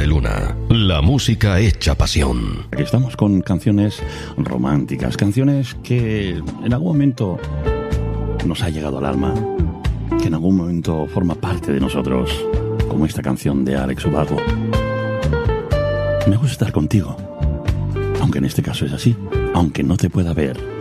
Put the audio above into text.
de Luna, la música hecha pasión. Aquí estamos con canciones románticas, canciones que en algún momento nos ha llegado al alma, que en algún momento forma parte de nosotros, como esta canción de Alex Ubago. Me gusta estar contigo, aunque en este caso es así, aunque no te pueda ver.